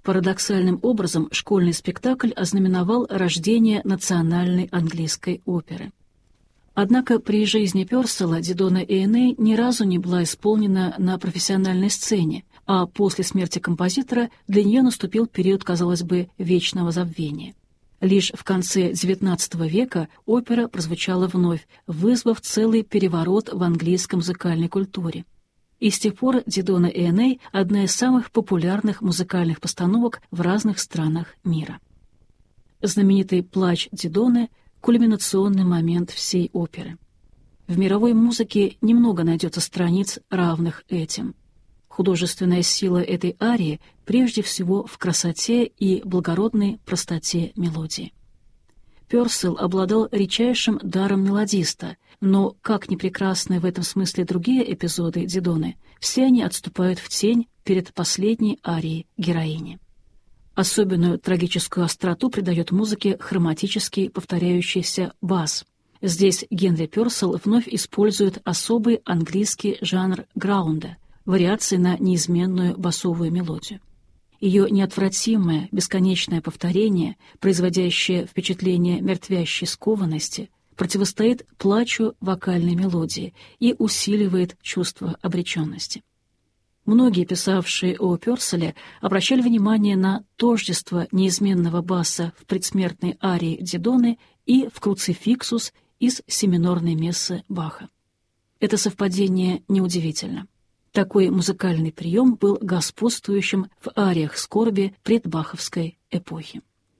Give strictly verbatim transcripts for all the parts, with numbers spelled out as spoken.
Парадоксальным образом школьный спектакль ознаменовал рождение национальной английской оперы. Однако при жизни Пёрселла «Дидона и Эней» ни разу не была исполнена на профессиональной сцене, а после смерти композитора для нее наступил период, казалось бы, вечного забвения. Лишь в конце девятнадцатого века опера прозвучала вновь, вызвав целый переворот в английской музыкальной культуре. И с тех пор «Дидона и Эней» — одна из самых популярных музыкальных постановок в разных странах мира. Знаменитый «Плач Дидоны» — кульминационный момент всей оперы. В мировой музыке немного найдется страниц, равных этим. Художественная сила этой арии прежде всего в красоте и благородной простоте мелодии. Пёрселл обладал редчайшим даром мелодиста, но, как ни прекрасны в этом смысле другие эпизоды Дидоны, все они отступают в тень перед последней арией героини. Особенную трагическую остроту придает музыке хроматический повторяющийся бас. Здесь Генри Пёрселл вновь использует особый английский жанр граунда, вариации на неизменную басовую мелодию. Ее неотвратимое, бесконечное повторение, производящее впечатление мертвящей скованности, противостоит плачу вокальной мелодии и усиливает чувство обреченности. Многие, писавшие о Пёрселле, обращали внимание на тождество неизменного баса в предсмертной арии Дидоны и в круцификсус из семинорной мессы Баха. Это совпадение неудивительно. Такой музыкальный прием был господствующим в ариях скорби предбаховской эпохи.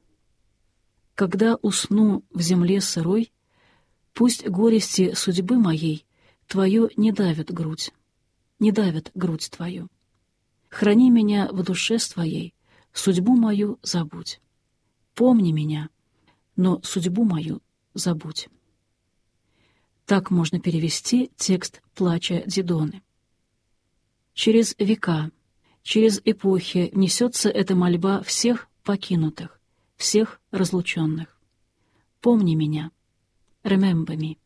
«Когда усну в земле сырой, пусть горести судьбы моей твою не давят грудь, не давят грудь твою. Храни меня в душе своей, судьбу мою забудь. Помни меня, но судьбу мою забудь». Так можно перевести текст «Плача Дидоны». Через века, через эпохи несется эта мольба всех покинутых, всех разлученных. «Помни меня», «Remember me».